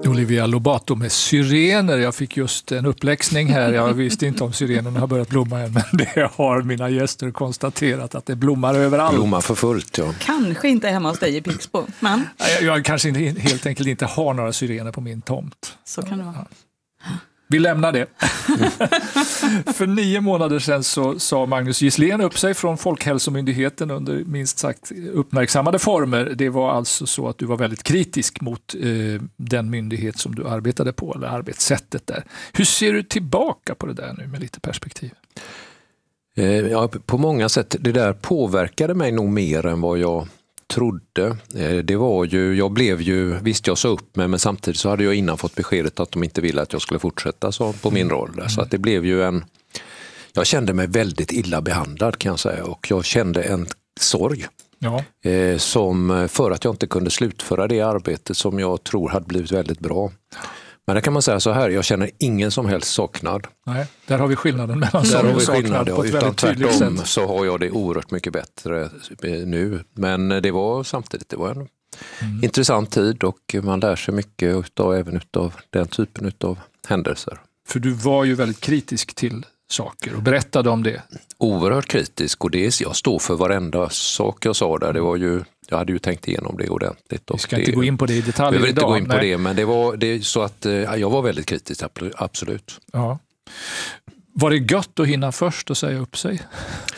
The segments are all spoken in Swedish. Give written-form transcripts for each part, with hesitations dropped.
Olivia Lobato med syrener. Jag fick just en uppläxning här. Jag visste inte om syrenerna har börjat blomma än, men det har mina gäster konstaterat att det blommar överallt. Blommar för fullt, ja. Kanske inte hemma hos dig i Pixbo, men... Jag kanske helt enkelt inte har några syrener på min tomt. Så kan det vara. Vi lämnar det. För 9 månader sedan så sa Magnus Gisslén upp sig från Folkhälsomyndigheten under minst sagt uppmärksammade former. Det var alltså så att du var väldigt kritisk mot den myndighet som du arbetade på, eller arbetssättet där. Hur ser du tillbaka på det där nu med lite perspektiv? Ja, på många sätt. Det där påverkade mig nog mer än vad jag trodde. Det var ju, jag blev ju, visst jag sa upp mig, men samtidigt så hade jag innan fått beskedet att de inte ville att jag skulle fortsätta så på min roll. Så att det blev ju jag kände mig väldigt illa behandlad, kan jag säga, och jag kände en sorg. Ja. Som för att jag inte kunde slutföra det arbetet som jag tror hade blivit väldigt bra. Men det kan man säga så här, jag känner ingen som helst saknad. Nej, där har vi skillnaden mellan sorg och saknad på ett väldigt tydligt sätt. Så har jag det oerhört mycket bättre nu. Men det var samtidigt, det var en intressant tid och man lär sig mycket även utav den typen av händelser. För du var ju väldigt kritisk till saker och berättade om det. Oerhört kritisk, och jag står för varenda sak jag sa där. Det var ju, jag hade ju tänkt igenom det ordentligt. Vi ska inte gå in på det i detalj idag. Vi vill inte gå in på det, men det är så att jag var väldigt kritisk, absolut. Ja. Var det gött att hinna först och säga upp sig?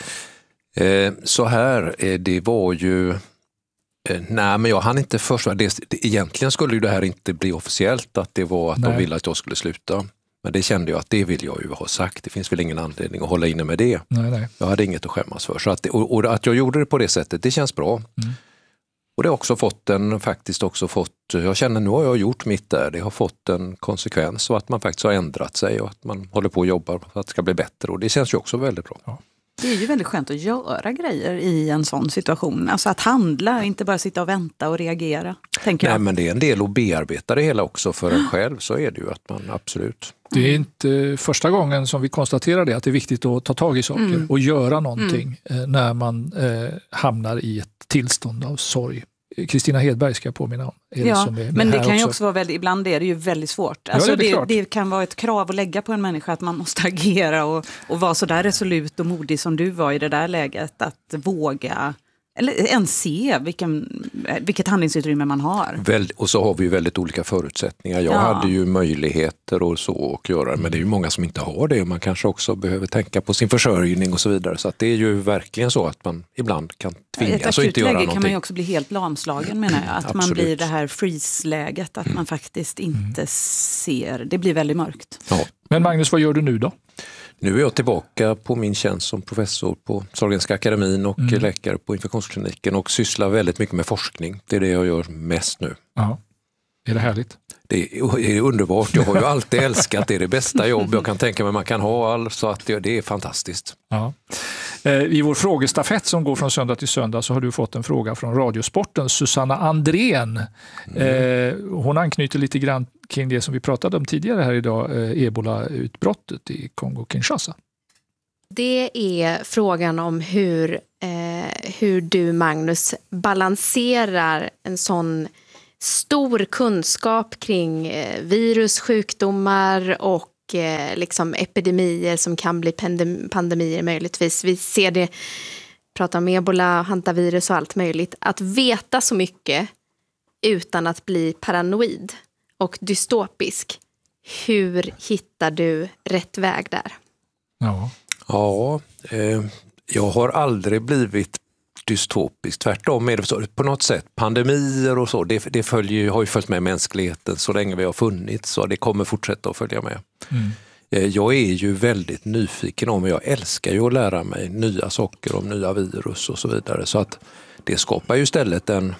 Så här, det var ju... Nej, men jag hann inte först. Egentligen skulle ju det här inte bli officiellt, att det var att de ville att jag skulle sluta. Men det kände jag att det vill jag ju ha sagt. Det finns väl ingen anledning att hålla inne med det. Nej. Jag hade inget att skämmas för. Så och att jag gjorde det på det sättet, det känns bra. Och det har också fått, jag känner nu har jag gjort mitt där. Det har fått en konsekvens och att man faktiskt har ändrat sig och att man håller på och jobbar för att det ska bli bättre. Och det känns ju också väldigt bra. Ja. Det är ju väldigt skönt att göra grejer i en sån situation. Alltså att handla, inte bara sitta och vänta och reagera. Nej, men det är en del att bearbeta det hela också för en själv, så är det ju att man absolut... Det är inte första gången som vi konstaterar det, att det är viktigt att ta tag i saker och göra någonting när man hamnar i ett tillstånd av sorg. Kristina Hedberg ska jag påminna om. Men det kan ju också vara väldigt, ibland är det ju väldigt svårt. Alltså det kan vara ett krav att lägga på en människa att man måste agera och vara så där resolut och modig som du var i det där läget. Att våga, eller ens se vilket handlingsutrymme man har. Och så har vi ju väldigt olika förutsättningar. Jag hade ju möjligheter och så att göra, men det är ju många som inte har det. Man kanske också behöver tänka på sin försörjning och så vidare. Så att det är ju verkligen så att man ibland kan tvingas att inte göra någonting. Kan man ju också bli helt lamslagen, menar jag. Att man blir det här freeze-läget, att man faktiskt inte ser. Det blir väldigt mörkt. Ja. Men Magnus, vad gör du nu då? Nu är jag tillbaka på min tjänst som professor på Sahlgrenska akademin och läkare på infektionskliniken och sysslar väldigt mycket med forskning. Det är det jag gör mest nu. Ja. Är det härligt? Det är underbart. Jag har ju alltid älskat det. Det är det bästa jobb jag kan tänka mig man kan ha. Så att det är fantastiskt. Ja. I vår frågestafett som går från söndag till söndag så har du fått en fråga från Radiosporten, Susanna Andrén. Hon anknyter lite grann kring det som vi pratade om tidigare här idag, Ebola-utbrottet i Kongo-Kinshasa. Det är frågan om hur du, Magnus, balanserar en sån stor kunskap kring virus, sjukdomar och liksom epidemier som kan bli pandemier möjligtvis. Vi ser det, pratar om ebola, hantavirus och allt möjligt. Att veta så mycket utan att bli paranoid och dystopisk. Hur hittar du rätt väg där? Ja, jag har aldrig blivit dystopisk. Tvärtom är det så, på något sätt. Pandemier och så, det har ju följt med mänskligheten så länge vi har funnits, så det kommer fortsätta att följa med. Jag är ju väldigt nyfiken om, jag älskar ju att lära mig nya saker om nya virus och så vidare, så att det skapar ju istället en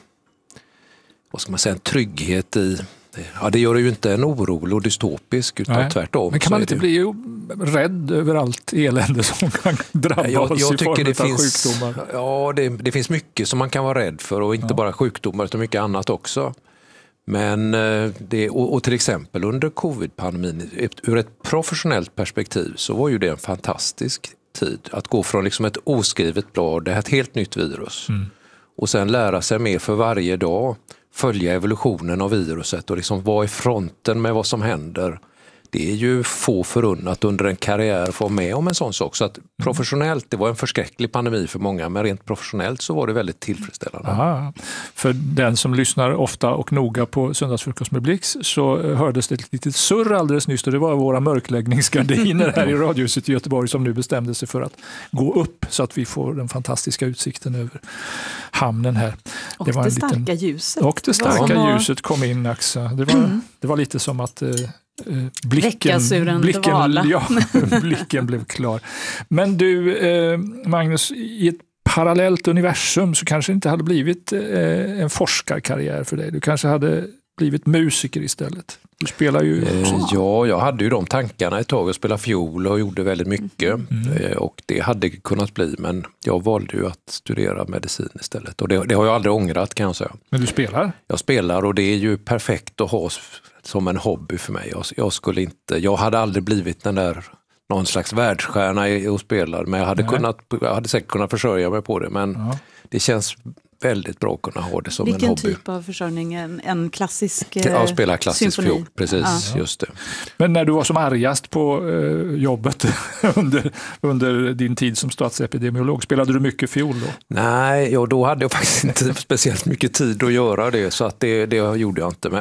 trygghet i. Ja, det gör ju inte en orolig och dystopisk, utan tvärtom. Men kan man inte bli rädd över allt elände som kan drabba oss i form av sjukdomar? Ja, det finns mycket som man kan vara rädd för, och inte bara sjukdomar utan mycket annat också. Men och till exempel under covid-pandemin, ur ett professionellt perspektiv, så var ju det en fantastisk tid. Att gå från liksom ett oskrivet blad, det här ett helt nytt virus. Och sen lära sig mer för varje dag följa evolutionen av viruset och liksom vara i fronten med vad som händer. Det är ju få förunnat under en karriär att få med om en sån sak. Så att professionellt, det var en förskräcklig pandemi för många, men rent professionellt så var det väldigt tillfredsställande. Aha. För den som lyssnar ofta och noga på Söndagsfrukost med Blix så hördes det ett litet surr alldeles nyss och det var våra mörkläggningsgardiner här i Radiohuset i Göteborg som nu bestämde sig för att gå upp så att vi får den fantastiska utsikten över hamnen här. Och det var det starka ljuset. Och det starka ljuset kom in, Axa. Det var lite som att blicken blev klar. Men du, Magnus, i ett parallellt universum så kanske det inte hade blivit en forskarkarriär för dig. Du kanske hade blivit musiker istället. Du spelar ju... Ja, jag hade ju de tankarna ett tag att spela fiol och gjorde väldigt mycket. Och det hade kunnat bli, men jag valde ju att studera medicin istället. Och det har jag aldrig ångrat, kan jag säga. Men du spelar? Jag spelar och det är ju perfekt att ha som en hobby för mig. Jag hade aldrig blivit den där någon slags världsstjärna och spelare, men jag hade säkert kunnat försörja mig på det, men det känns väldigt bra att kunna ha det som en hobby. Vilken typ av försörjning? En klassisk Jag spelar klassisk fiol, precis, just det. Men när du var som argast på jobbet under din tid som statsepidemiolog, spelade du mycket fiol då? Nej, då hade jag faktiskt inte speciellt mycket tid att göra det, så att det gjorde jag inte.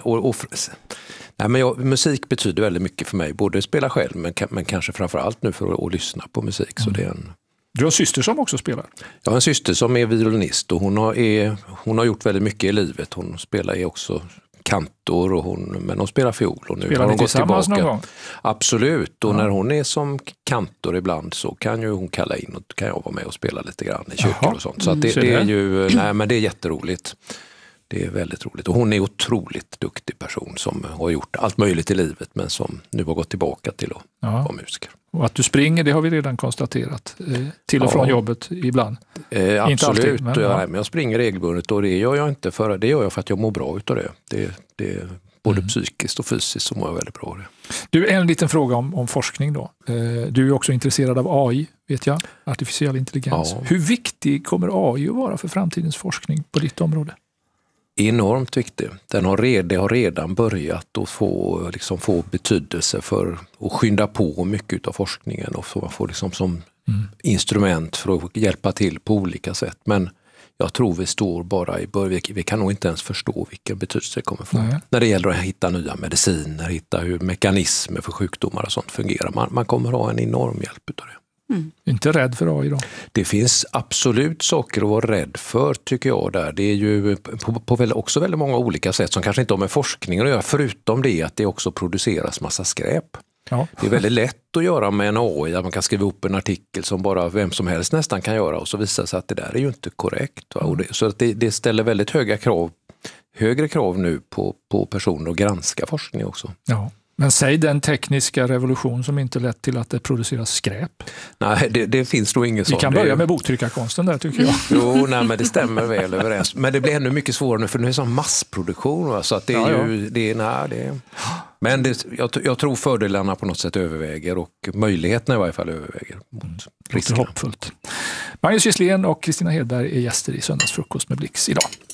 Musik betyder väldigt mycket för mig, både spela själv men kanske framförallt nu för att lyssna på musik. Så det är Du har en syster som också spelar? Jag har en syster som är violinist och hon har gjort väldigt mycket i livet. Hon spelar också kantor men hon spelar fiol. Och nu spelar har ni hon gått tillsammans tillbaka. Någon gång? Absolut, och när hon är som kantor ibland så kan ju hon kalla in och kan jag vara med och spela lite grann i kyrkor och sånt. Så att det är ju, men det är jätteroligt. Det är väldigt roligt och hon är en otroligt duktig person som har gjort allt möjligt i livet men som nu har gått tillbaka till att vara musiker. Och att du springer, det har vi redan konstaterat. Till och från jobbet ibland. Absolut, inte alltid, men jag springer regelbundet och det gör jag inte för att jag mår bra utav det. Det både psykiskt och fysiskt så mår jag väldigt bra av det. Du, en liten fråga om forskning då. Du är också intresserad av AI, vet jag. Artificiell intelligens. Ja. Hur viktig kommer AI att vara för framtidens forskning på ditt område? Enormt viktig. Det har redan börjat att få betydelse för att skynda på mycket av forskningen och få som instrument för att hjälpa till på olika sätt. Men jag tror vi står bara i början. Vi kan nog inte ens förstå vilken betydelse det kommer få. När det gäller att hitta nya mediciner, hitta hur mekanismer för sjukdomar och sånt fungerar. Man kommer ha en enorm hjälp utav det. Inte rädd för AI då? Det finns absolut saker att vara rädd för, tycker jag. Där. Det är ju på också väldigt många olika sätt som kanske inte har med forskningen att göra, förutom det att det också produceras massa skräp. Ja. Det är väldigt lätt att göra med en AI, att man kan skriva upp en artikel som bara vem som helst nästan kan göra och så visar sig att det där är ju inte korrekt. Va? Och så att det ställer väldigt högre krav nu på personer att granska forskning också. Ja. Men säg den tekniska revolution som inte lett till att det produceras skräp. Nej, det finns nog ingen sån. Vi kan börja med boktryckarkonsten där, tycker jag. Jo, men det stämmer väl överens. Men det blir ännu mycket svårare nu, för nu är det sån massproduktion. Va? Så att det är Men jag tror fördelarna på något sätt överväger och möjligheterna i varje fall överväger mot riskerna. Hoppfullt. Magnus Gisslén och Kristina Hedberg är gäster i Söndagsfrukost med Blix idag.